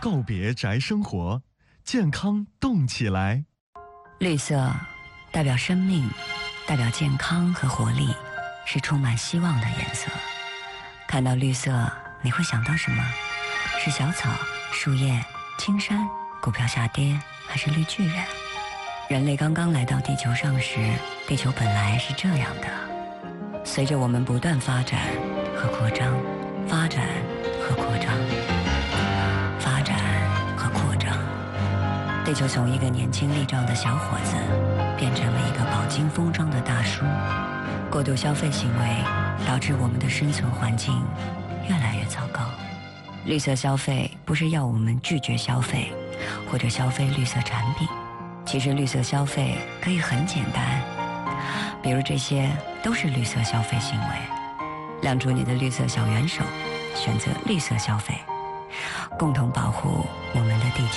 告别宅生活，健康动起来。 绿色代表生命，代表健康和活力，是充满希望的颜色。看到绿色，你会想到什么？是小草、树叶、青山、股票下跌，还是绿巨人？人类刚刚来到地球上时，地球本来是这样的。随着我们不断发展和扩张，发展和扩张，发展和扩张，地球从一个年轻力壮的小伙子变成了一个饱经风霜的大叔。过度消费行为导致我们的生存环境越来越糟糕。绿色消费不是要我们拒绝消费或者消费绿色产品，其实绿色消费可以很简单，比如这些都是绿色消费行为。亮出你的绿色小元手，选择绿色消费，共同保护我们的地球。